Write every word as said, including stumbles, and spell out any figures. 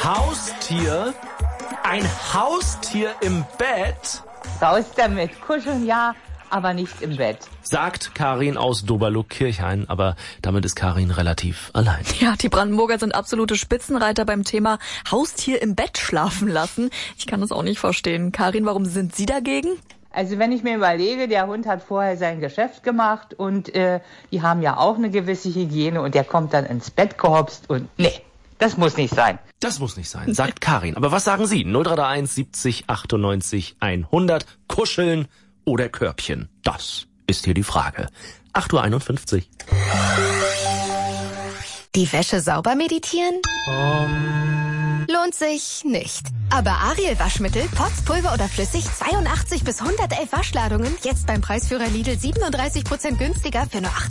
Haustier? Ein Haustier im Bett? Raus damit. Kuscheln ja, aber nicht im Bett. Sagt Karin aus Doberloh-Kirchhain, aber damit ist Karin relativ allein. Ja, die Brandenburger sind absolute Spitzenreiter beim Thema Haustier im Bett schlafen lassen. Ich kann das auch nicht verstehen. Karin, warum sind Sie dagegen? Also wenn ich mir überlege, der Hund hat vorher sein Geschäft gemacht und äh, die haben ja auch eine gewisse Hygiene und der kommt dann ins Bett gehopst und nee, das muss nicht sein. Das muss nicht sein, sagt Karin. Aber was sagen Sie? null drei drei eins siebzig achtundneunzig hundert. Kuscheln oder Körbchen? Das ist hier die Frage. acht Uhr einundfünfzig. Die Wäsche sauber meditieren? Um. Lohnt sich nicht. Aber Ariel Waschmittel, Pots, Pulver oder flüssig, zweiundachtzig bis hundertelf Waschladungen, jetzt beim Preisführer Lidl siebenunddreißig Prozent günstiger für nur